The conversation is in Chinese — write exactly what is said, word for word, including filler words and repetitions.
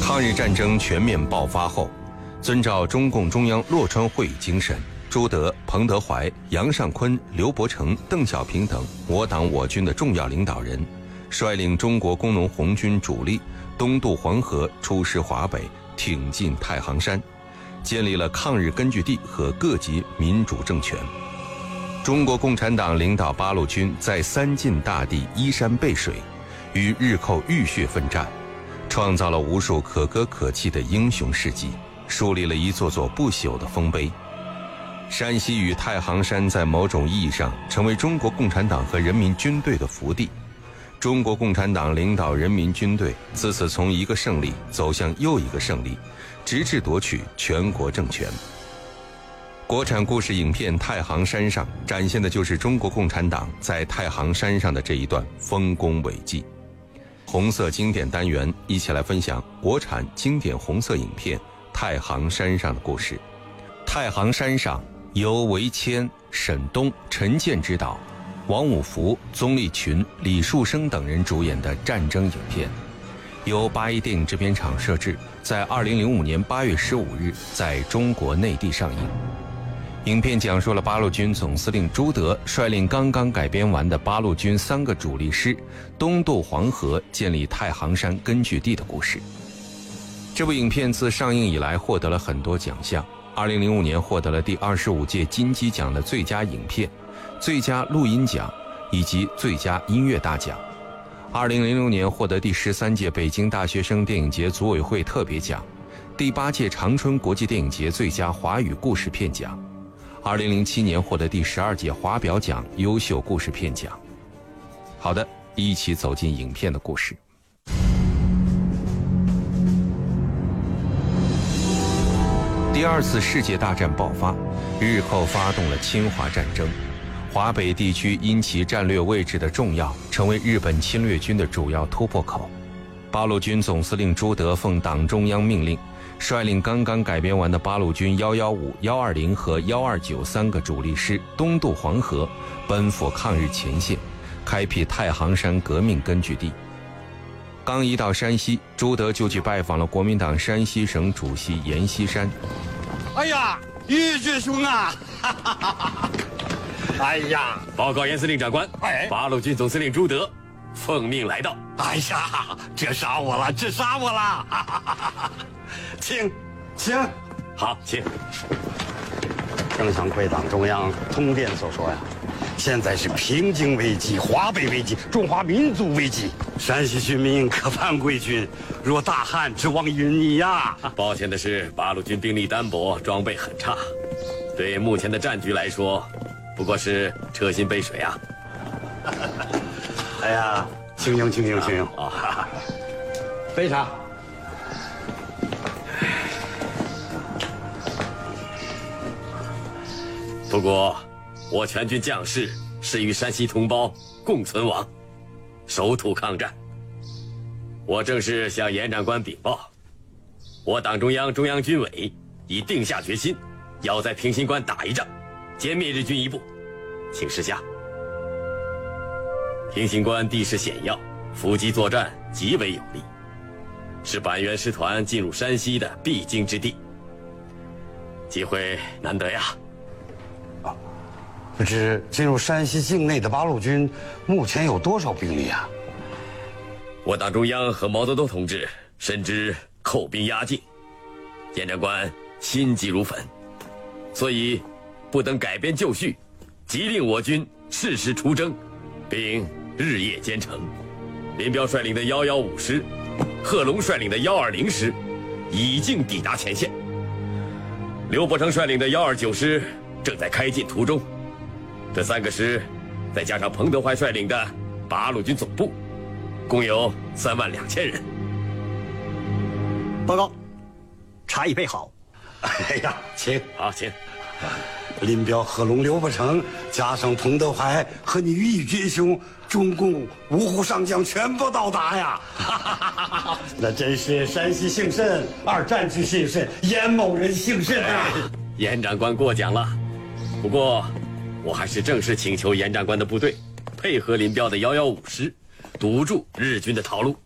抗日战争全面爆发后，遵照中共中央洛川会议精神，朱德、彭德怀、杨尚昆、刘伯承、邓小平等我党我军的重要领导人，率领中国工农红军主力东渡黄河，出师华北，挺进太行山，建立了抗日根据地和各级民主政权。中国共产党领导八路军在三晋大地依山背水，与日寇浴血奋战，创造了无数可歌可泣的英雄事迹，树立了一座座不朽的丰碑。山西与太行山在某种意义上成为中国共产党和人民军队的福地。中国共产党领导人民军队自此从一个胜利走向又一个胜利，直至夺取全国政权。国产故事影片《太行山上》展现的就是中国共产党在太行山上的这一段丰功伟绩。红色经典单元，一起来分享国产经典红色影片《太行山上的故事》。《太行山上》由韦谦、沈东、陈建执导，王五福、宗立群、李树生等人主演的战争影片，由八一电影制片厂摄制，在二零零五年八月十五日在中国内地上映。影片讲述了八路军总司令朱德率领刚刚改编完的八路军三个主力师东渡黄河，建立太行山根据地的故事。这部影片自上映以来获得了很多奖项，二零零五年获得了第二十五届金鸡奖的最佳影片、最佳录音奖以及最佳音乐大奖。二零零六年获得第十三届北京大学生电影节组委会特别奖，第八届长春国际电影节最佳华语故事片奖。二零零七年获得第十二届华表奖优秀故事片奖。好的，一起走进影片的故事。第二次世界大战爆发，日寇发动了侵华战争，华北地区因其战略位置的重要，成为日本侵略军的主要突破口。八路军总司令朱德奉党中央命令，率领刚刚改编完的八路军一一五、一二零和一二九三个主力师东渡黄河，奔赴抗日前线，开辟太行山革命根据地。刚一到山西，朱德就去拜访了国民党山西省主席阎锡山。 哎呀，玉军兄啊！哎呀， 报告阎司令长官， 哎， 八路军总司令朱德奉命来到。 哎呀，这杀我了，这杀我了！请，请， 好，请。 郑祥会党中央通电所说呀，现在是平津危机、华北危机、中华民族危机，山西军民可盼贵军，若大旱指望于你呀！ 抱歉的是，八路军兵力单薄，装备很差，对目前的战局来说，不过是车薪背水啊。 哎呀，请用，请用，请用啊！杯茶。 不过，我全军将士是与山西同胞共存亡，守土抗战。我正式向阎长官禀报，我党中央、中央军委已定下决心，要在平型关打一仗，歼灭日军一部，请示下。平型关地势险要，伏击作战极为有利，是板垣师团进入山西的必经之地。机会难得呀！ 不知进入山西境内的八路军目前有多少兵力啊？ 我党中央和毛泽东同志深知寇兵压境，阎长官心急如焚，所以不等改编就绪，急令我军适时出征，并日夜兼程。林彪率领的一一五师，贺龙率领的一二零师已经抵达前线，刘伯承率领的一二九师正在开进途中。这三个师，再加上彭德怀率领的八路军总部，共有三万两千人。 报告，茶已备好。 哎呀，请， 好，请。 林彪、贺龙、刘伯承，加上彭德怀和你义军兄，中共五虎上将全部到达呀！那真是山西幸甚，二战之幸甚，阎某人幸甚啊！ 阎长官过奖了，不过我还是正式请求阎长官的部队配合林彪的一一五师，堵住日军的逃路。